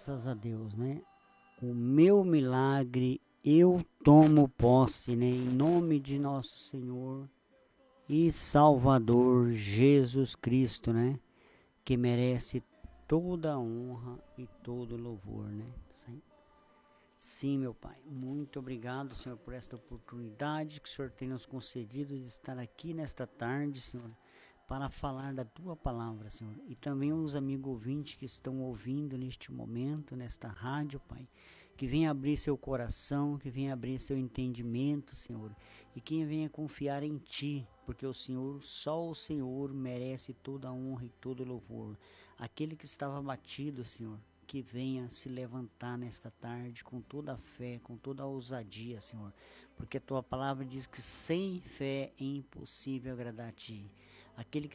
Graças a Deus, né? O meu milagre eu tomo posse, né? Em nome de nosso Senhor e Salvador Jesus Cristo, né? Que merece toda a honra e todo o louvor, né? Sim, meu Pai, muito obrigado, Senhor, por esta oportunidade que o Senhor tem nos concedido de estar aqui nesta tarde, Senhor, para falar da Tua palavra, Senhor. E também os amigos ouvintes que estão ouvindo neste momento, nesta rádio, Pai, que venha abrir seu coração, que venha abrir seu entendimento, Senhor, e que venha confiar em Ti, porque o Senhor, só o Senhor merece toda a honra e todo o louvor. Aquele que estava abatido, Senhor, que venha se levantar nesta tarde com toda a fé, com toda a ousadia, Senhor, porque a Tua palavra diz que sem fé é impossível agradar a Ti. Aquele que